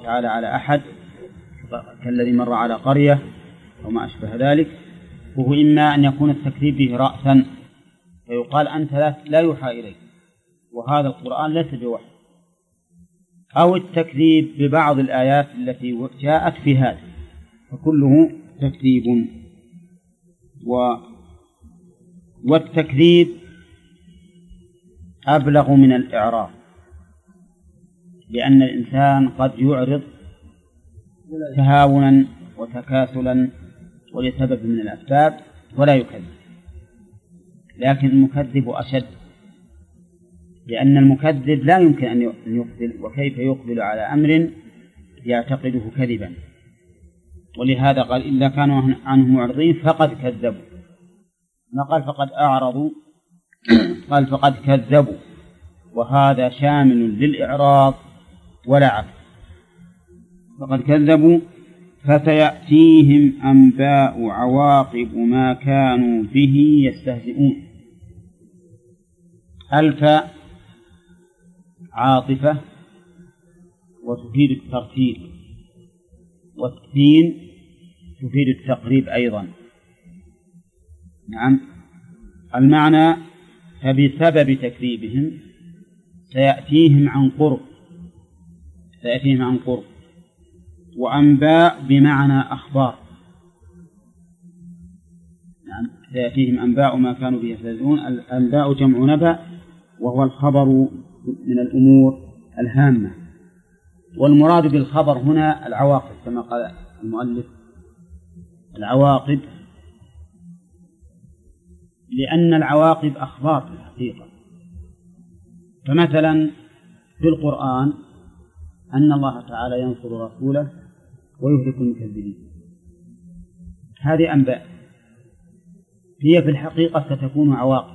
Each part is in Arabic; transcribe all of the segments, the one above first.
الله تعالى على أحد كالذي مر على قرية أو ما أشبه ذلك، وهو إما أن يكون التكذيب به رأسا فيقال أنت لا يوحى إليك وهذا القرآن ليس بوحي، أو التكذيب ببعض الآيات التي جاءت في هذا، فكله تكذيب. والتكذيب أبلغ من الإعراض، لأن الإنسان قد يعرض تهاونا وتكاسلا ولسبب من الأسباب ولا يكذب، لكن المكذب أشد، لأن المكذب لا يمكن أن يقبل، وكيف يقبل على أمر يعتقده كذبا، ولهذا قال إلا كانوا عنه معرضين فقد كذبوا، ما قال فقد أعرضوا، قال فقد كذبوا، وهذا شامل للإعراض ولا عكس. فقد كذبوا فسيأتيهم أنباء عواقب ما كانوا به يستهزئون. ألف عاطفة وتفيد الترتيب، والسين تفيد التقريب أيضا. نعم، المعنى فبسبب تكذيبهم سيأتيهم عن قرب، سيأتيهم عن قرب. وأنباء بمعنى أخبار، نعم سيأتيهم أنباء ما كانوا به يستهزئون. الأنباء جمع نبأ، وهو الخبر من الأمور الهامة، والمراد بالخبر هنا العواقب كما قال المؤلف، العواقب، لأن العواقب أخبار في الحقيقة. فمثلا في القرآن أن الله تعالى ينصر رسوله ويهلك المكذبين، هذه أنباء، هي في الحقيقة ستكون عواقب،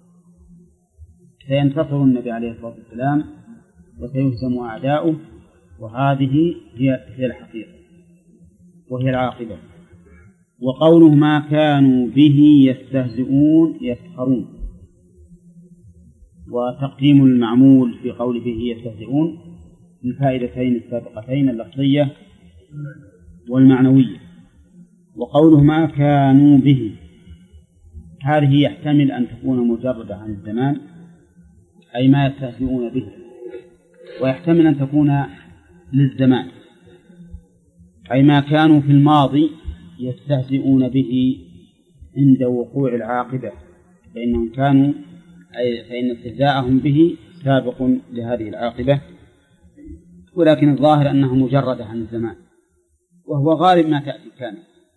سينتصر النبي عليه الصلاة والسلام وسيهزم أعداؤه، وهذه هي الحقيقة وهي العاقبة. وقوله ما كانوا به يستهزئون يسخرون، وتقديم المعمول في قول به يستهزئون الفائدتين السابقتين اللفظية والمعنوية. وقوله ما كانوا به، هذه يحتمل أن تكون مجردة عن الزمان أي ما يستهزئون به، ويحتمل أن تكون للزمان أي ما كانوا في الماضي يستهزئون به عند وقوع العاقبة، فإنهم كانوا فإن استهزاءهم به سابق لهذه العاقبة، ولكن الظاهر أنه مجرد عن الزمان، وهو غالب ما تأتي كان.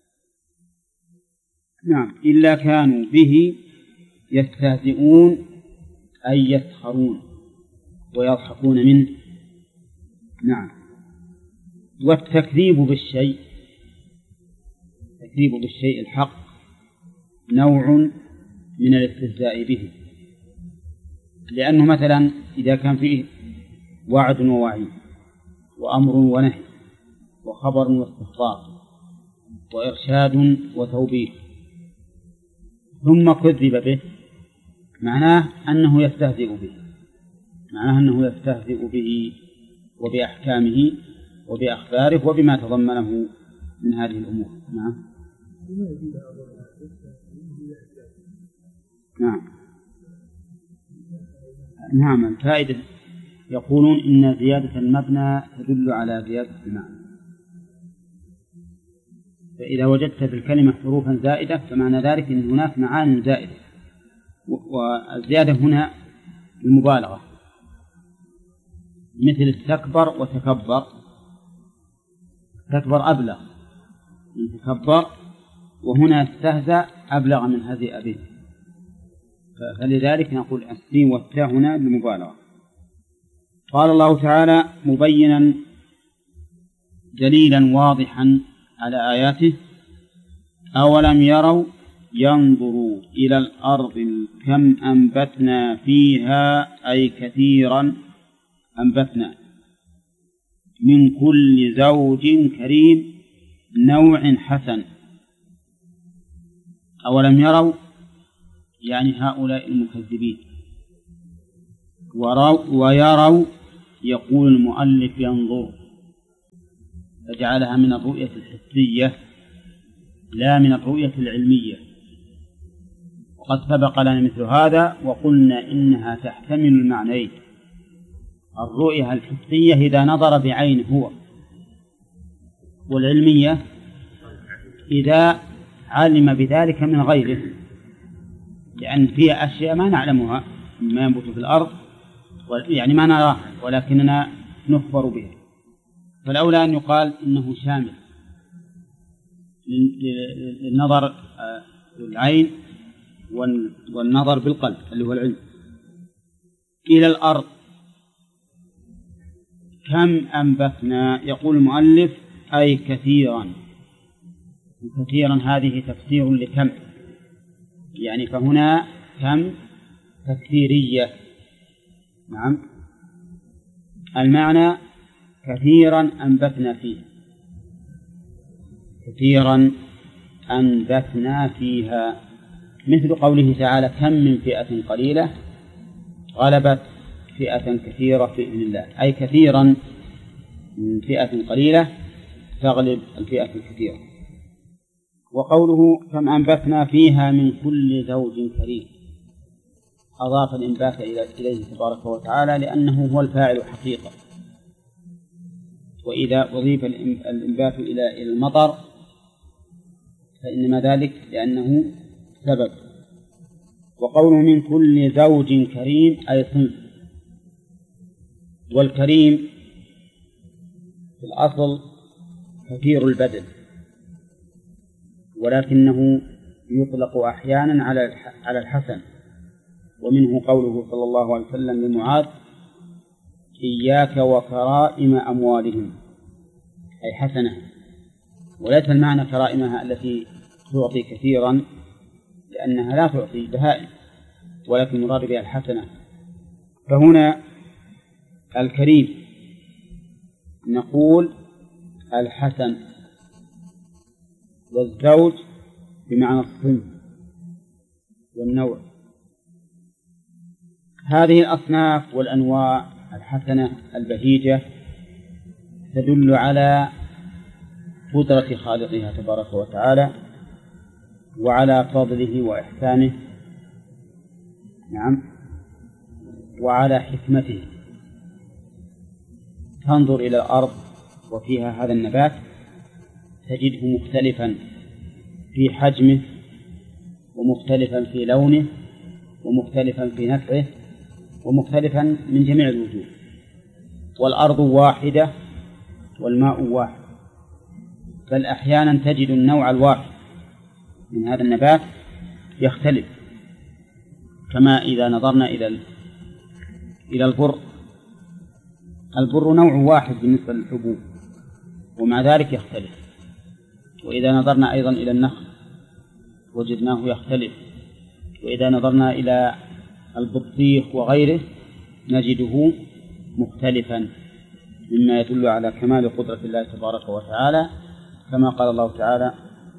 نعم، إلا كانوا به يستهزئون أي يسخرون ويضحكون منه. نعم. والتكذيب بالشيء، التكذيب بالشيء الحق نوع من الاستهزاء به، لأنه مثلا إذا كان فيه وعد ووعيد وأمر ونهي وخبر واستخبار وإرشاد وتوبيخ ثم كذب به، معناه أنه يستهزئ به، معناه أنه يستهزئ به وبأحكامه وبأخباره وبما تضمنه من هذه الأمور. نعم. نعم. نعم، الفائدة يقولون إن زيادة المبنى تدل على زيادة المعنى، فإذا وجدت في الكلمة حروفا زائدة فمعنى ذلك أن هناك معان زائدة، والزيادة هنا المبالغة، مثل استكبر وتكبر، تكبر أبلغ من تكبر، وهنا استهزأ أبلغ من هزئ به، فلذلك نقول السين والتاء هنا للمبالغة. قال الله تعالى مبينا دليلا واضحا على آياته: أولم يروا ينظروا إلى الأرض كم أنبتنا فيها أي كثيرا أنبتنا من كل زوج كريم نوع حسن. أولم يروا يعني هؤلاء المكذبين، ويروا يقول المؤلف ينظر، فجعلها من الرؤية الحسية لا من الرؤية العلمية. وقد سبق لنا مثل هذا وقلنا إنها تحتمل المعنيين: الرؤية الحسية إذا نظر بعينه هو، والعلمية إذا علم بذلك من غيره، لأن فيها أشياء ما نعلمها مما ينبت في الأرض، يعني ما نراها ولكننا نخبر بها، فالأولى أن يقال إنه شامل للنظر بالعين والنظر بالقلب اللي هو العلم. إلى الأرض كم أنبتنا؟ يقول المؤلف أي كثيرا. كثيرا هذه تفسير لكم، يعني فهنا كم تكثيرية. نعم، المعنى كثيرا أنبتنا فيه، كثيرا أنبتنا فيها، مثل قوله تعالى: كم من فئة قليلة غلبت فئة كثيرة بإذن الله، أي كثيرا من فئة قليلة تغلب الفئة الكثيرة. وقوله كم أنبتنا فيها من كل زوج كريم، أضاف الإنبات إليه تبارك وتعالى لأنه هو الفاعل حقيقة. وإذا أضيف الإنبات إلى المطر فإنما ذلك لأنه سبب. وقوله من كل زوج كريم أي صنف. والكريم في الأصل كثير البدن، ولكنه يطلق أحيانا على الحسن، ومنه قوله صلى الله عليه وسلم لمعاذ: إياك وكرائم أموالهم، أي حسنة، وليس المعنى كرائمها التي تعطي كثيرا لأنها لا تعطي بهائم، ولكن مراد بها الحسنة. فهنا الكريم نقول الحسن، والزوج بمعنى الصنف والنوع. هذه الأصناف والأنواع الحسنة البهيجة تدل على قدرة خالقها تبارك وتعالى وعلى فضله وإحسانه، نعم، وعلى حكمته. تنظر إلى الأرض وفيها هذا النبات تجده مختلفا في حجمه، ومختلفا في لونه، ومختلفا في نفعه، ومختلفا من جميع الوجوه. والأرض واحدة والماء واحد، بل أحيانا تجد النوع الواحد من هذا النبات يختلف، كما إذا نظرنا إلى البر. البر نوع واحد بالنسبة للحبوب ومع ذلك يختلف. وإذا نظرنا أيضا إلى النخل وجدناه يختلف. وإذا نظرنا إلى البطيخ وغيره نجده مختلفا، مما يدل على كمال قدرة الله تبارك وتعالى، كما قال الله تعالى: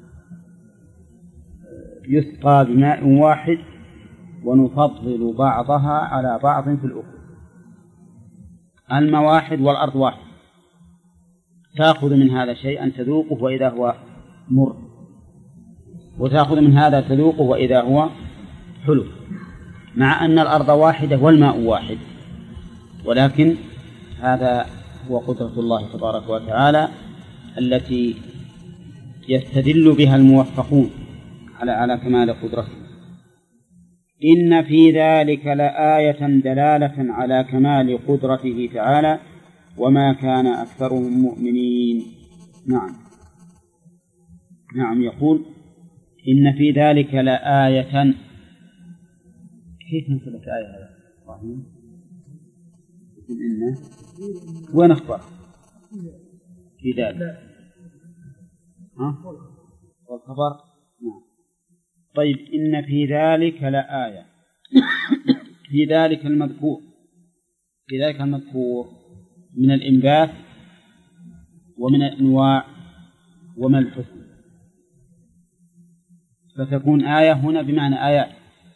يسقى بماء واحد ونفضل بعضها على بعض في الأكل. الماء واحد والأرض واحد، تأخذ من هذا شيئا تذوقه وإذا هو مر، وتأخذ من هذا تذوقه وإذا هو حلو، مع أن الأرض واحدة والماء واحد، ولكن هذا هو قدرة الله تبارك وتعالى التي يستدل بها الموفقون على كمال قدرته. إن في ذلك لآية دلالة على كمال قدرته تعالى وما كان أكثرهم مؤمنين. نعم يقول: إن في ذلك لآية. كيف نثبت آية هذا؟ إن وين أخبر في ذلك؟ والخبر. نعم. طيب، إن في ذلك لآية. في ذلك المذكور من الإنبات ومن الأنواع ومن الحسن، فتكون آية هنا بمعنى آيات.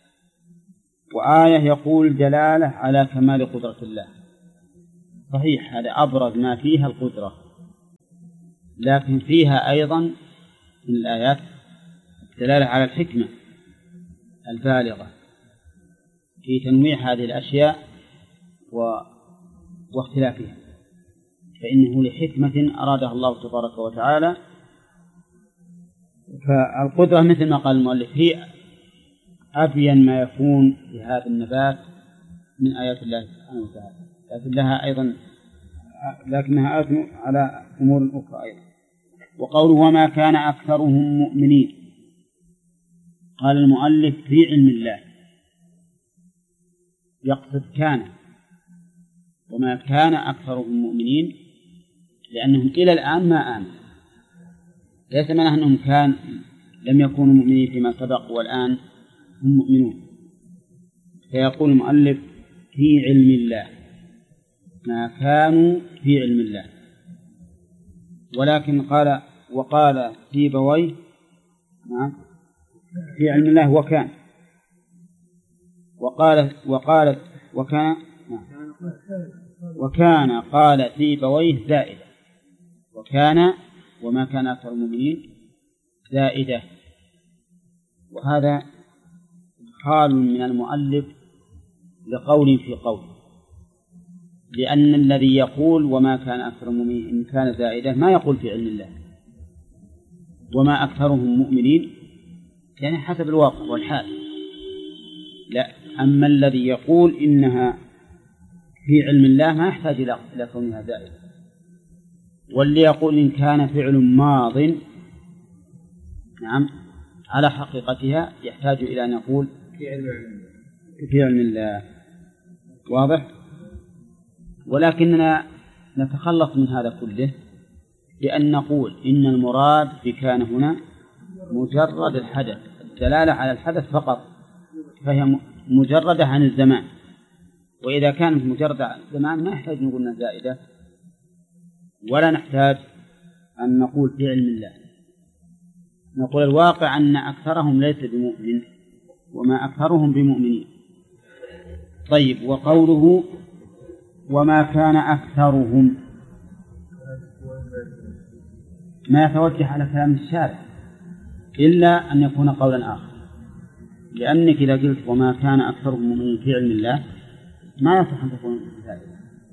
وآية يقول دلالة على كمال قدرة الله. صحيح، هذا أبرز ما فيها القدرة، لكن فيها أيضا من الآيات الدلالة على الحكمة البالغة في تنويع هذه الأشياء واختلافها، فإنه لحكمة أرادها الله تبارك وتعالى. فالقدرة مثل ما قال المؤلف هي أبين ما يكون لهذا النبات من آيات الله سبحانه وتعالى، لكنها آية على أمور أخرى أيضا. وقوله وما كان أكثرهم مؤمنين، قال المؤلف في علم الله يقصد كان، وما كان أكثرهم مؤمنين لأنهم إلى الآن ما آمنوا، ليس معناه أنهم لم يكونوا مؤمنين فيما سبق والآن هم مؤمنون. فيقول المؤلف في علم الله، ما كانوا في علم الله. ولكن وقال سيبويه في علم الله وكان، وكان قال سيبويه زائدة، وكان وما كان أكثر المؤمنين زائدة. وهذا خال من المؤلف لقول في قول، لأن الذي يقول وما كان أكثر المؤمنين إن كان زائدة ما يقول في علم الله وما أكثرهم مؤمنين، يعني حسب الواقع والحال. لا، أما الذي يقول إنها في علم الله ما يحتاج إلى كونها زائدة. واللي يقول إن كان فعل ماض نعم على حقيقتها يحتاج إلى أن نقول في علم الله. واضح؟ ولكننا نتخلص من هذا كله بأن نقول إن المراد بكان هنا مجرد الحدث، الدلالة على الحدث فقط، فهي مجردة عن الزمان. وإذا كانت مجردة عن الزمان ما يحتاج نقول أنها زائدة، ولا نحتاج أن نقول في علم الله. نقول الواقع أن أكثرهم ليس بمؤمن وما أكثرهم بمؤمنين. طيب، وقوله وما كان أكثرهم ما يتوجه على كلام الشارع إلا أن يكون قولا آخر، لأنك إذا قلت وما كان أكثرهم مؤمنين في علم الله ما يصح أن تكون ذلك.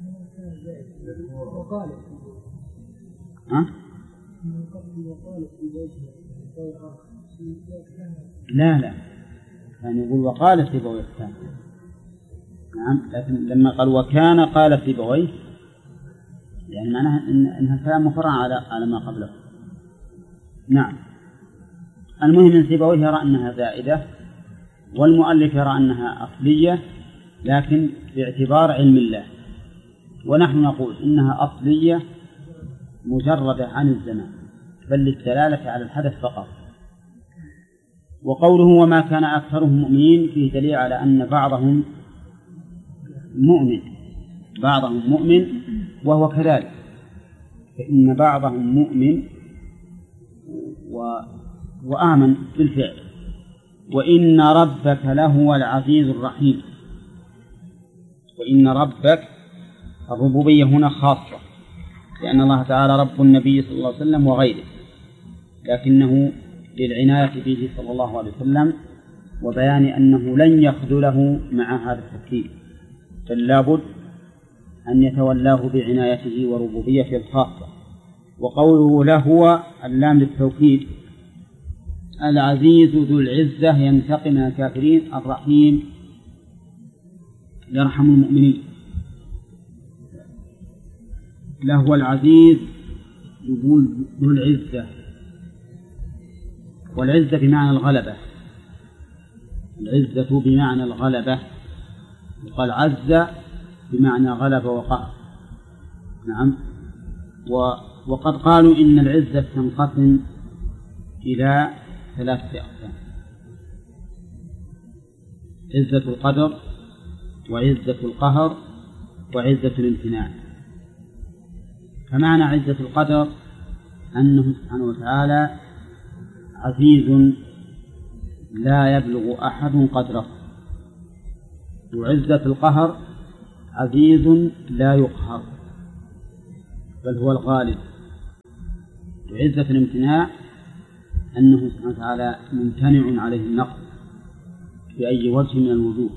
لا يعني يقول وقال سيبويه كان، نعم، لكن لما قال وكان قال سيبويه يعني معناها إنها كلام مفرع على ما قبله. نعم. المهم أن سيبويه يرى أنها زائدة والمؤلف يرى أنها أصلية، لكن باعتبار علم الله، ونحن نقول إنها أصلية مجردة عن الزمان بل للدلالة على الحدث فقط. وقوله وما كان أكثرهم مؤمنين فيه دليل على أن بعضهم مؤمن وهو كذلك، فإن بعضهم مؤمن وآمن بالفعل. وإن ربك لهو العزيز الرحيم. وإن ربك الربوبية هنا خاصة، لأن الله تعالى رب النبي صلى الله عليه وسلم وغيره، لكنه للعناية به صلى الله عليه وسلم وبيان أنه لن يخذله مع هذا التركيب، بل لابد أن يتولاه بعنايته وربوبيته الخاصة. وقوله لهو اللام للتوكيد، العزيز ذو العزة ينتقم من الكافرين، الرحيم يرحم المؤمنين. لهو العزيز يقول ذو العزة، والعزة بمعنى الغلبة، العزة بمعنى الغلبة، وقال عز بمعنى غلب وقهر. نعم. وقد قالوا إن العزة تنقسم إلى 3 أقسام: عزة القدر، وعزة القهر، وعزة الامتناع. فمعنى عزة القدر أنه سبحانه وتعالى عزيز لا يبلغ أحد قدره، وعزة القهر عزيز لا يقهر بل هو الغالب. وعزة الامتناع أنه سبحانه وتعالى ممتنع عليه النقص بأي وجه من الوجوه،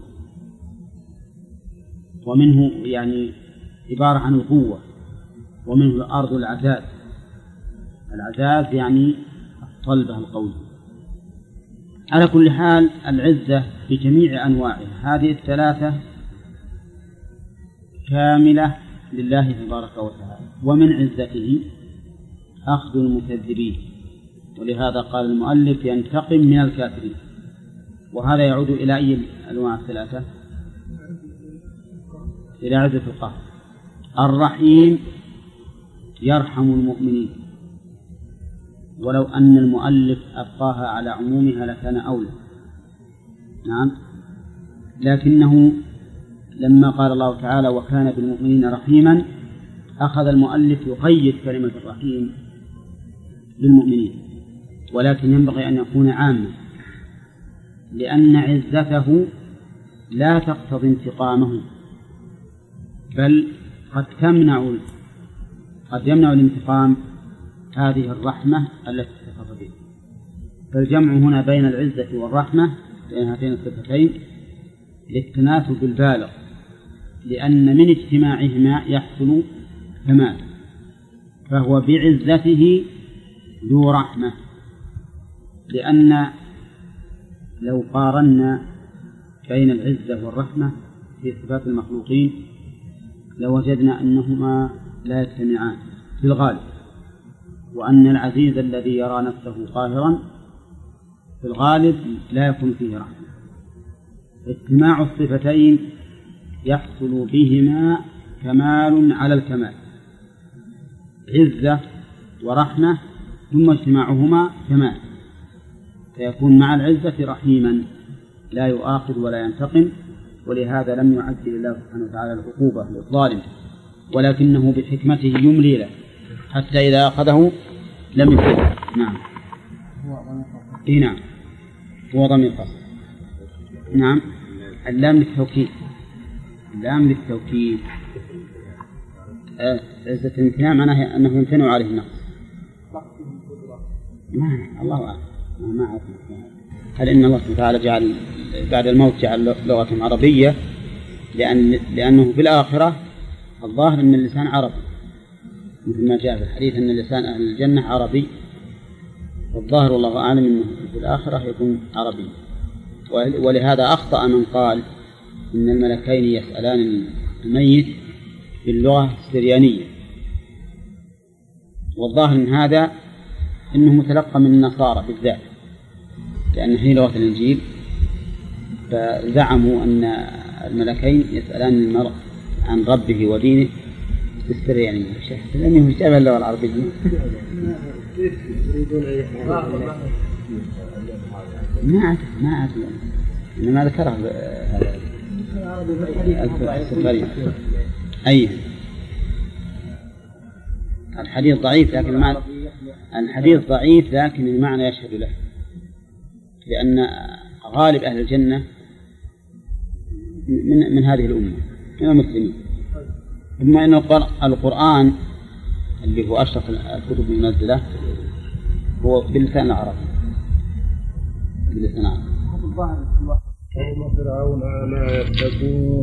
ومنه يعني عبارة عن القوة، ومنه الأرض العزاز. العزاز يعني الصلبة القوية. على كل حال العزة بجميع أنواعها هذه الثلاثة كاملة لله تبارك وتعالى. ومن عزته أخذ المكذبين، ولهذا قال المؤلف ينتقم من الكافرين. وهذا يعود إلى أي الأنواع الثلاثة؟ إلى عزة القهر. الرحيم يرحم المؤمنين، ولو أن المؤلف أبقاها على عمومها لكان أولى. نعم، لكنه لما قال الله تعالى وكان بالمؤمنين رحيما أخذ المؤلف يقيد كلمة الرحيم للمؤمنين، ولكن ينبغي أن يكون عاما، لأن عزته لا تقتضي انتقامه، بل قد يمنع الانتقام هذه الرحمة التي اتصف بها. فالجمع هنا بين العزة والرحمة بين هاتين الصفتين للتناسب البالغ، لأن من اجتماعهما يحصل كمال، فهو بعزته ذو رحمة. لأن لو قارنا بين العزة والرحمة في صفات المخلوقين لوجدنا أنهما لا يجتمعان في الغالب، وأن العزيز الذي يرى نفسه قاهرا في الغالب لا يكون فيه رحمة. اجتماع الصفتين يحصل بهما كمال على الكمال، عزة ورحمة، ثم اجتماعهما كمال، فيكون مع العزة رحيما لا يؤاخذ ولا ينتقم. ولهذا لم يعجل الله سبحانه وتعالى العقوبة للظالم، ولكنه بحكمته يملي له حتى إذا أخذه لم يفلته. نعم، نعم، هو ضمير قصد. نعم، اللام للتوكيد، اللام للتوكيد. عزة الامتناع معناه أنه يمتنع عليه النقص. الله أعلم، ما أعرف. هل إن الله سبحانه وتعالى جعل بعد الموت جعل لغة عربية لأنه في الآخرة الظاهر أن اللسان عربي، مثل ما جاء في الحديث أن اللسان أهل الجنة عربي، والظاهر والله أعلم أنه في الآخرة يكون عربي. ولهذا أخطأ من قال إن الملكين يسألان الميت باللغة السريانية، والظاهر من هذا أنه متلقى من النصارى بالذات، لأن هي لغة الإنجيل، فزعموا أن الملكين يسألان المرء عن ربه ودينه بالسريانية، لأنه يشابه اللغة العربية. ما أعرف إنما ذكره السفري. أي الحديث ضعيف، لكن الحديث ضعيف لكن المعنى يشهد له، لأن غالب أهل الجنة من هذه الأمة من المسلمين، بما أن القرآن اللي هو أشرف الكتب المنزلة هو باللسان العربي، باللسان العربي.